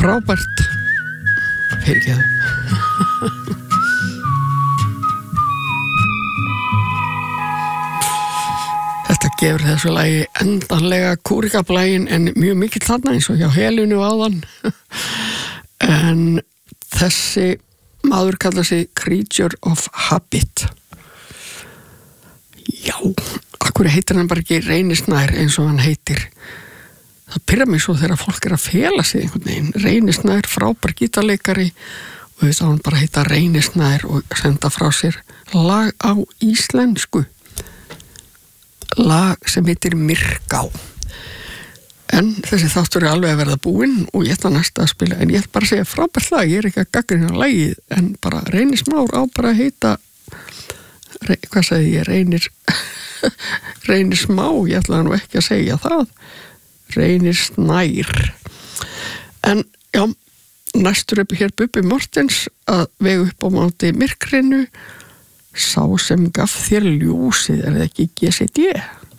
frábært fyrirgeðu. Þetta gefur þessu lagi endanlega kúrikablægin en mjög mikill þarna eins og hjá Helenu áðan. En þessi maður kallar sig Creature of Habit. Já, akkur heitir hann bara ekki Reyni Snær eins og hann heitir. Það pirrar mig svo þegar fólk að fela sig einhvern veginn. Reyni Snær, frábær gítarleikari og þess að hann bara heita Reyni Snær og senda frá sér lag á íslensku. Lag sem heitir Myrká. En þessi þáttur alveg að verða búinn og ég ætla næsta að spila, en ég ætla bara að segja frábært lag, ég ekki að gagnrýna lagið, en bara Reynir Smár á bara að heita, hvað segi ég, Reynir Smá, ég ætla nú ekki að segja það, Reynir Snær. En já, næstur upp hér Bubbi Mortens að vega upp á móti myrkrinu, sá sem gaf þér ljósið, er það ekki GCD?